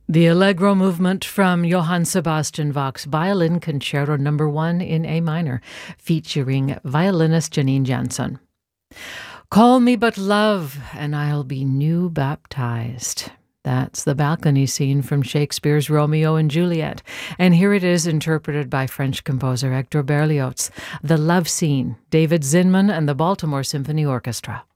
The Allegro movement from Johann Sebastian Bach's Violin Concerto No. 1 in A minor, featuring violinist Janine Jansen. Call me but love, and I'll be new baptized. That's the balcony scene from Shakespeare's Romeo and Juliet, and here it is interpreted by French composer Hector Berlioz. The love scene, David Zinman and the Baltimore Symphony Orchestra.